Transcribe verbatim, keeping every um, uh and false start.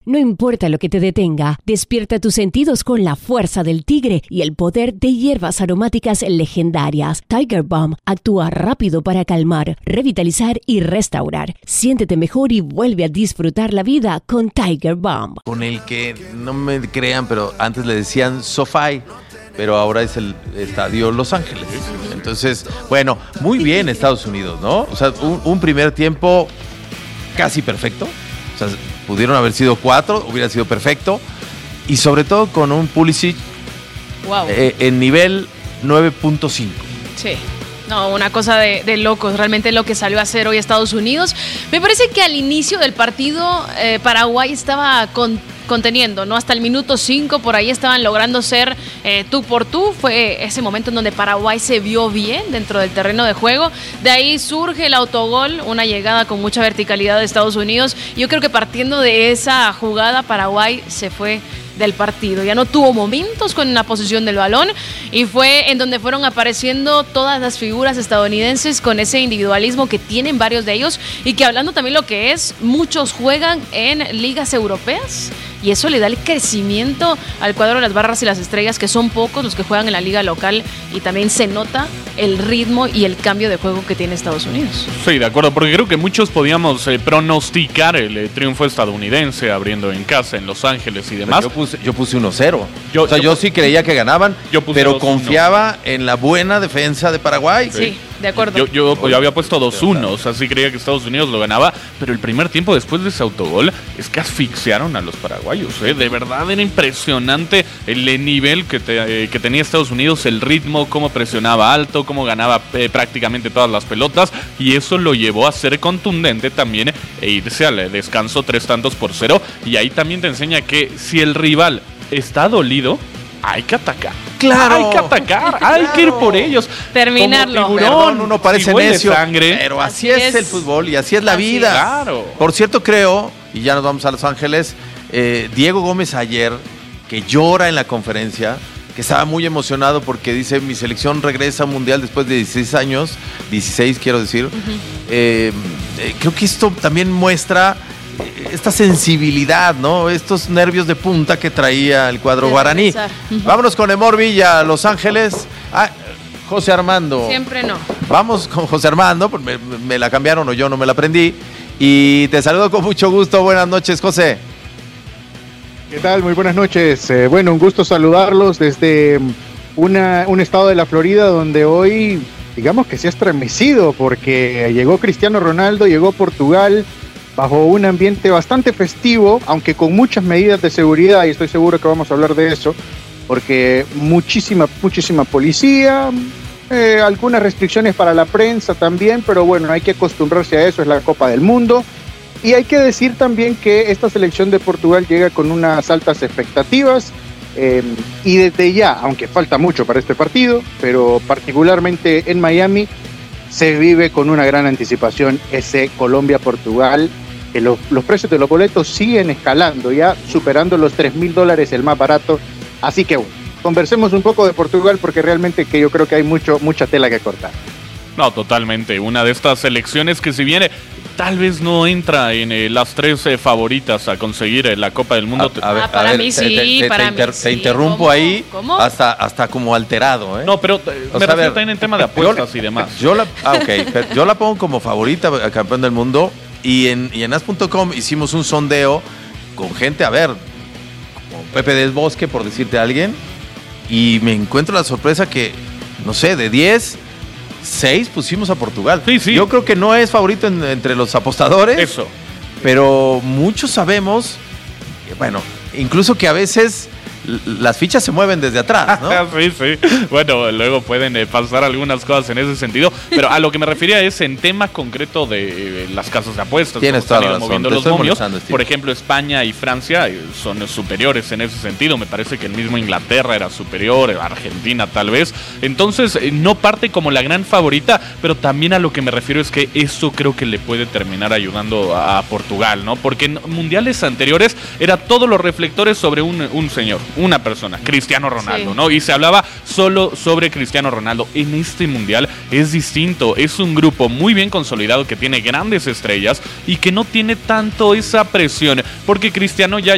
No importa lo que te detenga, despierta tus sentidos con la fuerza del tigre y el poder de hierbas aromáticas legendarias. Tiger Balm actúa rápido para calmar, revitalizar y restaurar. Siéntete mejor y vuelve a disfrutar la vida con Tiger Balm. Con el que, no me crean, pero antes le decían SoFi, pero ahora es el Estadio Los Ángeles. Entonces, bueno, muy bien Estados Unidos, ¿no? O sea, un, un primer tiempo casi perfecto. O sea, pudieron haber sido cuatro, hubiera sido perfecto. Y sobre todo con un Pulisic wow. eh, en nivel nueve punto cinco. Sí. No, una cosa de, de locos, realmente lo que salió a hacer hoy Estados Unidos. Me parece que al inicio del partido eh, Paraguay estaba con, conteniendo, ¿no? Hasta el minuto cinco, por ahí estaban logrando ser eh, tú por tú. Fue ese momento en donde Paraguay se vio bien dentro del terreno de juego. De ahí surge el autogol, una llegada con mucha verticalidad de Estados Unidos. Yo creo que partiendo de esa jugada, Paraguay se fue del partido, ya no tuvo momentos con la posesión del balón y fue en donde fueron apareciendo todas las figuras estadounidenses con ese individualismo que tienen varios de ellos y que hablando también lo que es, muchos juegan en ligas europeas y eso le da el crecimiento al cuadro de las barras y las estrellas, que son pocos los que juegan en la liga local y también se nota el ritmo y el cambio de juego que tiene Estados Unidos. Sí, de acuerdo, porque creo que muchos podíamos eh, pronosticar el eh, triunfo estadounidense abriendo en casa en Los Ángeles y demás. Yo puse, yo puse uno cero. Yo, o sea, yo, yo sí creía que ganaban, pero dos uno. confiaba en la buena defensa de Paraguay. Sí, sí, de acuerdo. Yo, yo, yo había puesto dos uno, o sea, sí creía que Estados Unidos lo ganaba, pero el primer tiempo después de ese autogol es que asfixiaron a los paraguayos, ¿eh? De verdad era impresionante el nivel que, te, eh, que tenía Estados Unidos, el ritmo, cómo presionaba alto, cómo ganaba eh, prácticamente todas las pelotas, y eso lo llevó a ser contundente también e irse al descanso tres tantos por cero, y ahí también te enseña que si el rival está dolido, hay que atacar. Claro. Hay que atacar, hay claro. que ir por ellos. Terminarlo. Como tiburón, Perdón, uno parece si huele necio, sangre. pero así, Así es, es. el fútbol y así es la Así vida. es. Claro. Por cierto, creo, y ya nos vamos a Los Ángeles, eh, Diego Gómez ayer, que llora en la conferencia, que estaba muy emocionado porque dice, mi selección regresa al Mundial después de dieciséis años, dieciséis quiero decir. Uh-huh. eh, eh, creo que esto también muestra esta sensibilidad, ¿no? Estos nervios de punta que traía el cuadro de guaraní. Uh-huh. Vámonos con Emor Villa, Los Ángeles. Ah, José Armando. Siempre no. Vamos con José Armando, porque me, me la cambiaron o yo no me la aprendí. Y te saludo con mucho gusto. Buenas noches, José. ¿Qué tal? Muy buenas noches. Eh, bueno, un gusto saludarlos desde una, un estado de la Florida donde hoy, digamos que se ha estremecido porque llegó Cristiano Ronaldo, llegó Portugal bajo un ambiente bastante festivo, aunque con muchas medidas de seguridad, y estoy seguro que vamos a hablar de eso, porque muchísima, muchísima policía, eh, algunas restricciones para la prensa también, pero bueno, hay que acostumbrarse a eso, es la Copa del Mundo. Y hay que decir también que esta selección de Portugal llega con unas altas expectativas eh, y desde ya, aunque falta mucho para este partido, pero particularmente en Miami, se vive con una gran anticipación ese Colombia-Portugal, que los, los precios de los boletos siguen escalando, ya superando los tres mil dólares el más barato. Así que bueno, conversemos un poco de Portugal porque realmente que yo creo que hay mucho, mucha tela que cortar. No, totalmente. Una de estas selecciones que si viene tal vez no entra en eh, las tres eh, favoritas a conseguir eh, la Copa del Mundo. A, a ver, ah, para a ver, mí te, sí, te, te, para te, mí inter, sí. te interrumpo ¿Cómo? ahí ¿Cómo? Hasta, hasta como alterado, ¿eh? No, pero eh, O me sea, refiero ver, también en tema de apuestas y demás. Yo la, ah, okay, yo la pongo como favorita a campeón del mundo y en, y en as punto com hicimos un sondeo con gente, a ver, como Pepe del Bosque, por decirte a alguien, y me encuentro la sorpresa que, no sé, de diez, seis pusimos a Portugal. Sí, sí. Yo creo que no es favorito en, entre los apostadores. Eso. Pero muchos sabemos, bueno, incluso que a veces las fichas se mueven desde atrás, ¿no? Sí, sí. Bueno, luego pueden eh, pasar algunas cosas en ese sentido, pero a lo que me refería es en tema concreto de eh, las casas de apuestas. Tienes toda la razón. Moviendo Te los estoy momios. molestando, Steve. Por ejemplo, España y Francia eh, son superiores en ese sentido. Me parece que el mismo Inglaterra era superior, Argentina tal vez. Entonces, eh, no parte como la gran favorita, pero también a lo que me refiero es que eso creo que le puede terminar ayudando a, a Portugal, ¿no? Porque en mundiales anteriores era todos los reflectores sobre un, un señor, una persona, Cristiano Ronaldo, sí. ¿no? Y se hablaba solo sobre Cristiano Ronaldo. En este mundial es distinto, es un grupo muy bien consolidado que tiene grandes estrellas y que no tiene tanto esa presión, porque Cristiano ya